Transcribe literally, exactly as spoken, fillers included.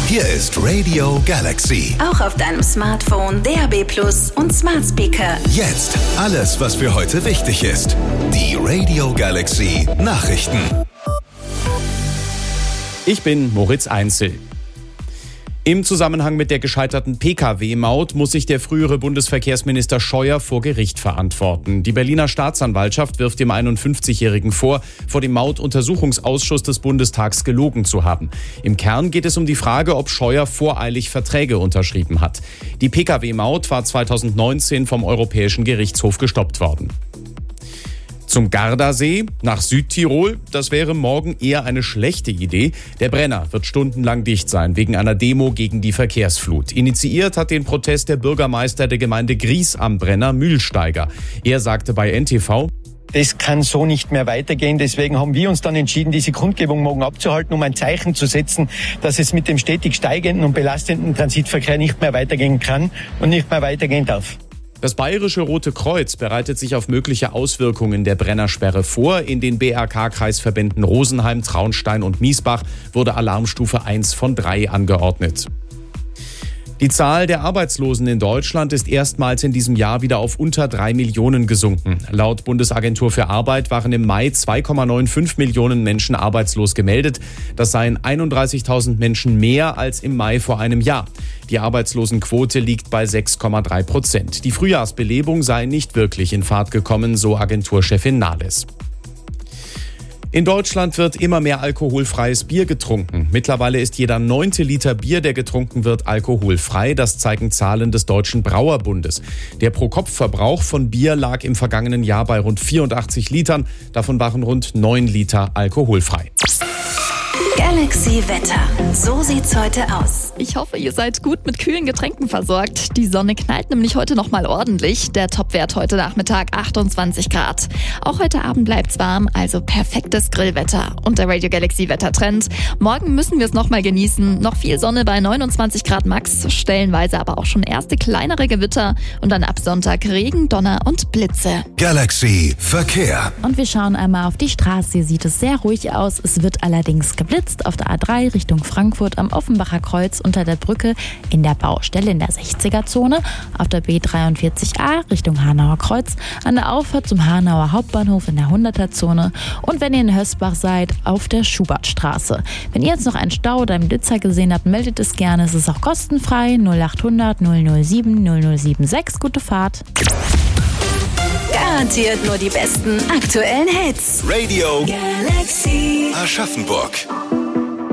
Hier ist Radio Galaxy. Auch auf deinem Smartphone, D A B Plus und Smart Speaker. Jetzt alles, was für heute wichtig ist. Die Radio Galaxy Nachrichten. Ich bin Moritz Einzel. Im Zusammenhang mit der gescheiterten P K W-Maut muss sich der frühere Bundesverkehrsminister Scheuer vor Gericht verantworten. Die Berliner Staatsanwaltschaft wirft dem einundfünfzigjährigen vor, vor dem Mautuntersuchungsausschuss des Bundestags gelogen zu haben. Im Kern geht es um die Frage, ob Scheuer voreilig Verträge unterschrieben hat. Die P K W-Maut war zweitausendneunzehn vom Europäischen Gerichtshof gestoppt worden. Zum Gardasee, nach Südtirol, das wäre morgen eher eine schlechte Idee. Der Brenner wird stundenlang dicht sein, wegen einer Demo gegen die Verkehrsflut. Initiiert hat den Protest der Bürgermeister der Gemeinde Gries am Brenner, Mühlsteiger. Er sagte bei N T V: Das kann so nicht mehr weitergehen. Deswegen haben wir uns dann entschieden, diese Kundgebung morgen abzuhalten, um ein Zeichen zu setzen, dass es mit dem stetig steigenden und belastenden Transitverkehr nicht mehr weitergehen kann und nicht mehr weitergehen darf. Das Bayerische Rote Kreuz bereitet sich auf mögliche Auswirkungen der Brennersperre vor. In den B R K-Kreisverbänden Rosenheim, Traunstein und Miesbach wurde Alarmstufe eins von drei angeordnet. Die Zahl der Arbeitslosen in Deutschland ist erstmals in diesem Jahr wieder auf unter drei Millionen gesunken. Laut Bundesagentur für Arbeit waren im Mai zwei Komma fünfundneunzig Millionen Menschen arbeitslos gemeldet. Das seien einunddreißigtausend Menschen mehr als im Mai vor einem Jahr. Die Arbeitslosenquote liegt bei sechs Komma drei Prozent. Die Frühjahrsbelebung sei nicht wirklich in Fahrt gekommen, so Agenturchefin Nahles. In Deutschland wird immer mehr alkoholfreies Bier getrunken. Mittlerweile ist jeder neunte Liter Bier, der getrunken wird, alkoholfrei. Das zeigen Zahlen des Deutschen Brauerbundes. Der Pro-Kopf-Verbrauch von Bier lag im vergangenen Jahr bei rund vierundachtzig Litern. Davon waren rund neun Liter alkoholfrei. Galaxy Wetter. So sieht's heute aus. Ich hoffe, ihr seid gut mit kühlen Getränken versorgt. Die Sonne knallt nämlich heute nochmal ordentlich. Der Topwert heute Nachmittag achtundzwanzig Grad. Auch heute Abend bleibt's warm, also perfektes Grillwetter. Und der Radio Galaxy Wettertrend. Morgen müssen wir es nochmal genießen. Noch viel Sonne bei neunundzwanzig Grad max, stellenweise aber auch schon erste kleinere Gewitter. Und dann ab Sonntag Regen, Donner und Blitze. Galaxy Verkehr. Und wir schauen einmal auf die Straße. Hier sieht es sehr ruhig aus. Es wird allerdings geblitzt auf der A drei Richtung Frankfurt am Offenbacher Kreuz unter der Brücke in der Baustelle in der sechziger-Zone, auf der B dreiundvierzig A Richtung Hanauer Kreuz, an der Auffahrt zum Hanauer Hauptbahnhof in der hunderter-Zone und wenn ihr in Hösbach seid, auf der Schubertstraße. Wenn ihr jetzt noch einen Stau oder einen Blitzer gesehen habt, meldet es gerne. Es ist auch kostenfrei. null achthundert null null sieben null null sieben sechs. Gute Fahrt. Garantiert nur die besten aktuellen Hits. Radio Galaxy Aschaffenburg.